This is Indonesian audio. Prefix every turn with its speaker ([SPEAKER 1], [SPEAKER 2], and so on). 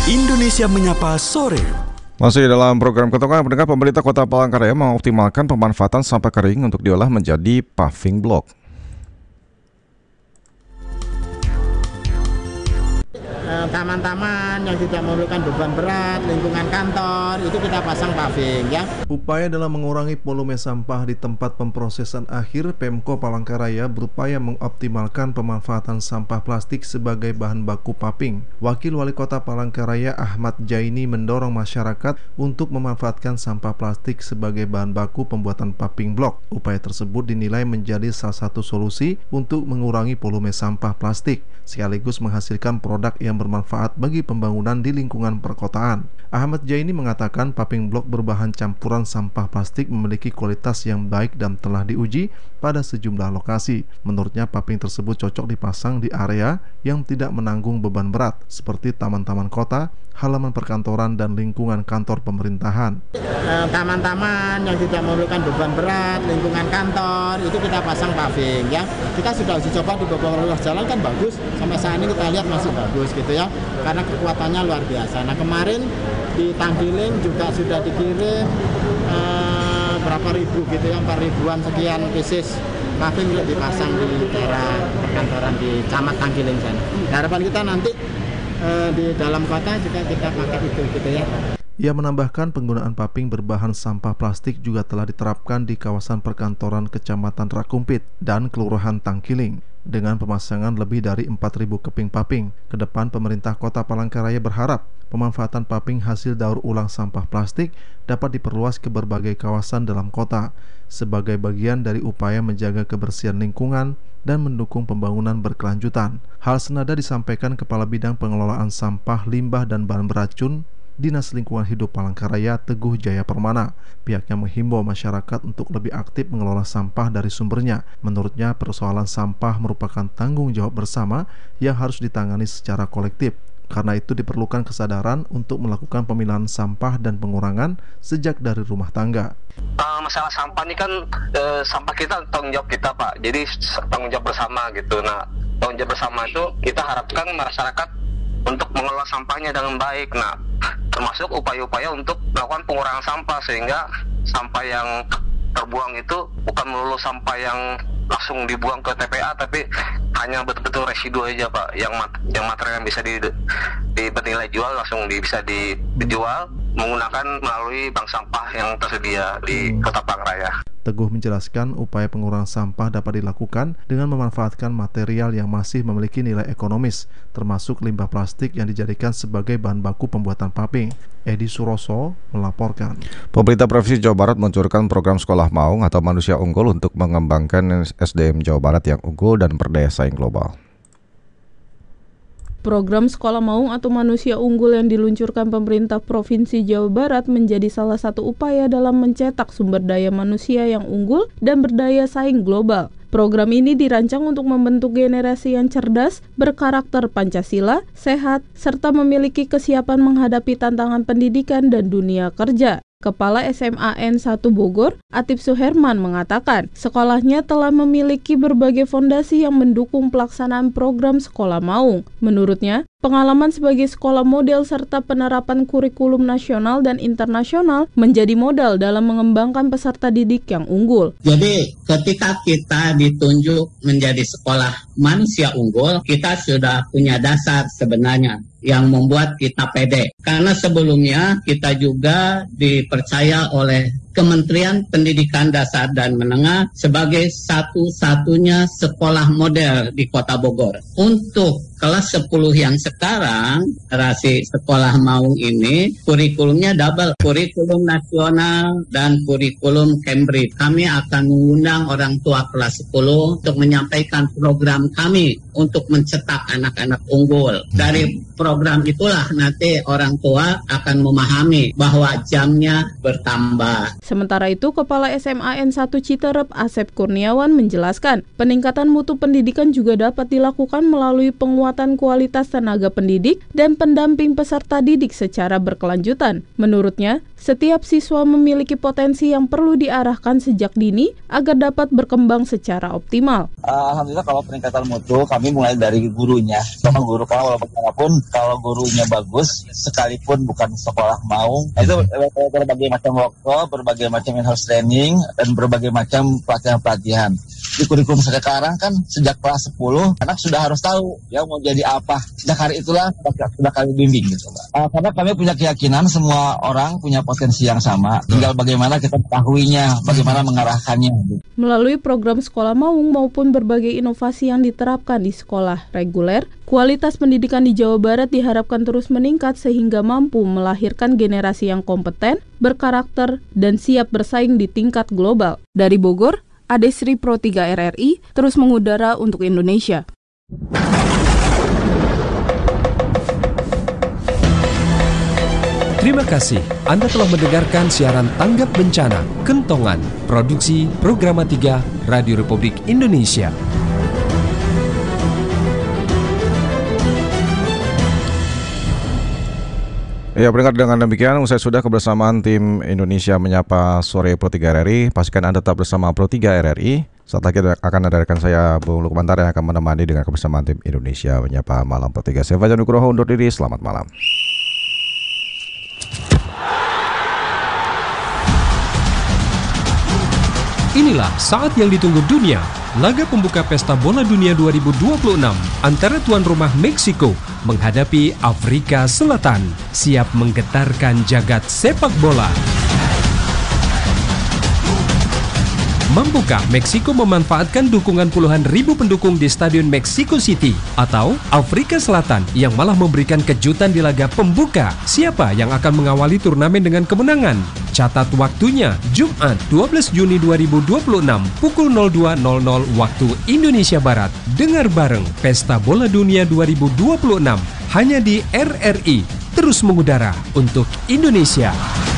[SPEAKER 1] Indonesia Menyapa Sore.
[SPEAKER 2] Masih dalam program Ketongan, pendengar, pemerintah Kota Palangkaraya mengoptimalkan pemanfaatan sampah kering untuk diolah menjadi paving block.
[SPEAKER 3] Taman-taman yang tidak memerlukan beban berat, lingkungan kantor, itu kita pasang paving ya.
[SPEAKER 4] Upaya dalam mengurangi volume sampah di tempat pemprosesan akhir, Pemko Palangkaraya berupaya mengoptimalkan pemanfaatan sampah plastik sebagai bahan baku paving. Wakil Wali Kota Palangkaraya Ahmad Jaini mendorong masyarakat untuk memanfaatkan sampah plastik sebagai bahan baku pembuatan paving block. Upaya tersebut dinilai menjadi salah satu solusi untuk mengurangi volume sampah plastik, sekaligus menghasilkan produk yang bermanfaat bagi pembangunan di lingkungan perkotaan. Ahmad Jaini mengatakan paving block berbahan campuran sampah plastik memiliki kualitas yang baik dan telah diuji pada sejumlah lokasi. Menurutnya paving tersebut cocok dipasang di area yang tidak menanggung beban berat seperti taman-taman kota, halaman perkantoran, dan lingkungan kantor pemerintahan.
[SPEAKER 3] Taman-taman yang tidak memerlukan beban berat, lingkungan kantor, itu kita pasang paving ya. Kita sudah uji coba di beberapa ruas jalan kan bagus, sampai saat ini kita lihat masih bagus gitu ya, karena kekuatannya luar biasa. Nah kemarin di Tanggiling juga sudah dikirim berapa ribu gitu ya, 4.000-an sekian pieces paving untuk dipasang di daerah perkantoran di Camat Tanggiling sana. Nah, harapan kita nanti di dalam kota juga kita pakai itu gitu ya.
[SPEAKER 4] Ia menambahkan penggunaan paving berbahan sampah plastik juga telah diterapkan di kawasan perkantoran Kecamatan Rakumpit dan Kelurahan Tangkiling dengan pemasangan lebih dari 4.000 keping paving. Kedepan pemerintah Kota Palangkaraya berharap pemanfaatan paving hasil daur ulang sampah plastik dapat diperluas ke berbagai kawasan dalam kota sebagai bagian dari upaya menjaga kebersihan lingkungan dan mendukung pembangunan berkelanjutan. Hal senada disampaikan Kepala Bidang Pengelolaan Sampah, Limbah, dan Bahan Beracun Dinas Lingkungan Hidup Palangkaraya Teguh Jaya Permana. Pihaknya menghimbau masyarakat untuk lebih aktif mengelola sampah dari sumbernya. Menurutnya persoalan sampah merupakan tanggung jawab bersama yang harus ditangani secara kolektif. Karena itu diperlukan kesadaran untuk melakukan pemilahan sampah dan pengurangan sejak dari rumah tangga.
[SPEAKER 5] Masalah sampah ini kan sampah kita tanggung jawab kita Pak, jadi tanggung jawab bersama gitu. Nah tanggung jawab bersama itu kita harapkan masyarakat untuk mengelola sampahnya dengan baik. Nah termasuk upaya-upaya untuk melakukan pengurangan sampah sehingga sampah yang terbuang itu bukan melulu sampah yang langsung dibuang ke TPA, tapi hanya betul-betul residu aja Pak, yang material yang bisa bernilai jual langsung bisa dijual menggunakan melalui bank sampah yang tersedia di Kota Palangkaraya.
[SPEAKER 4] Teguh menjelaskan upaya pengurangan sampah dapat dilakukan dengan memanfaatkan material yang masih memiliki nilai ekonomis, termasuk limbah plastik yang dijadikan sebagai bahan baku pembuatan paving. Edi Suroso melaporkan.
[SPEAKER 2] Pemerintah Provinsi Jawa Barat meluncurkan program Sekolah Maung atau Manusia Unggul untuk mengembangkan SDM Jawa Barat yang unggul dan berdaya saing global.
[SPEAKER 6] Program Sekolah Maung atau Manusia Unggul yang diluncurkan pemerintah Provinsi Jawa Barat menjadi salah satu upaya dalam mencetak sumber daya manusia yang unggul dan berdaya saing global. Program ini dirancang untuk membentuk generasi yang cerdas, berkarakter Pancasila, sehat, serta memiliki kesiapan menghadapi tantangan pendidikan dan dunia kerja. Kepala SMAN 1 Bogor, Atip Suherman mengatakan, sekolahnya telah memiliki berbagai fondasi yang mendukung pelaksanaan program Sekolah Maung. Menurutnya, pengalaman sebagai sekolah model serta penerapan kurikulum nasional dan internasional menjadi modal dalam mengembangkan peserta didik yang unggul.
[SPEAKER 7] Jadi, ketika kita ditunjuk menjadi sekolah manusia unggul, kita sudah punya dasar sebenarnya yang membuat kita pede. Karena sebelumnya kita juga dipercaya oleh Kementerian Pendidikan Dasar dan Menengah sebagai satu-satunya sekolah model di Kota Bogor. Untuk kelas 10 yang sekarang, rasi Sekolah Maung ini, kurikulumnya double, kurikulum nasional dan kurikulum Cambridge. Kami akan mengundang orang tua kelas 10 untuk menyampaikan program kami untuk mencetak anak-anak unggul. Dari program itulah nanti orang tua akan memahami bahwa jamnya bertambah.
[SPEAKER 6] Sementara itu, Kepala SMAN 1 Citerep Asep Kurniawan menjelaskan, peningkatan mutu pendidikan juga dapat dilakukan melalui penguatan kualitas tenaga pendidik dan pendamping peserta didik secara berkelanjutan. Menurutnya, Setiap siswa memiliki potensi yang perlu diarahkan sejak dini agar dapat berkembang secara optimal.
[SPEAKER 8] Alhamdulillah kalau peningkatan mutu kami mulai dari gurunya. Sama guru, karena walaupun kalau gurunya bagus, sekalipun bukan sekolah mau, itu berbagai macam workshop, berbagai macam in-house training, dan berbagai macam pelatihan-pelatihan. Di kurikulum sekarang kan sejak kelas 10, anak sudah harus tahu ya mau jadi apa. Sejak hari itulah sudah kami bimbing gitu, Mbak. Karena kami punya keyakinan semua orang punya potensi yang sama, tinggal bagaimana kita mengetahuinya, bagaimana mengarahkannya.
[SPEAKER 6] Melalui program Sekolah Maung maupun berbagai inovasi yang diterapkan di sekolah reguler, kualitas pendidikan di Jawa Barat diharapkan terus meningkat sehingga mampu melahirkan generasi yang kompeten, berkarakter, dan siap bersaing di tingkat global. Dari Bogor, Adesri Pro 3 RRI terus mengudara untuk Indonesia.
[SPEAKER 9] Terima kasih Anda telah mendengarkan siaran Tanggap Bencana Kentongan, produksi Programa 3 Radio Republik Indonesia.
[SPEAKER 2] Ya, peringkat dengan demikian usai sudah kebersamaan tim Indonesia Menyapa Sore Pro 3 RRI. Pastikan Anda tetap bersama Pro 3 RRI. Saat lagi akan ada rekan saya Bung Lukmantar yang akan menemani dengan kebersamaan tim Indonesia Menyapa Malam Pro 3. Saya Fajar Nugroho undur diri, selamat malam.
[SPEAKER 9] Inilah saat yang ditunggu dunia. Laga pembuka Pesta Bola Dunia 2026 antara tuan rumah Meksiko menghadapi Afrika Selatan siap menggetarkan jagat sepak bola. Mampukah Meksiko memanfaatkan dukungan puluhan ribu pendukung di Stadion Mexico City? Atau Afrika Selatan yang malah memberikan kejutan di laga pembuka? Siapa yang akan mengawali turnamen dengan kemenangan? Catat waktunya, Jumat 12 Juni 2026 pukul 02.00 waktu Indonesia Barat. Dengar bareng Pesta Bola Dunia 2026 hanya di RRI. Terus mengudara untuk Indonesia.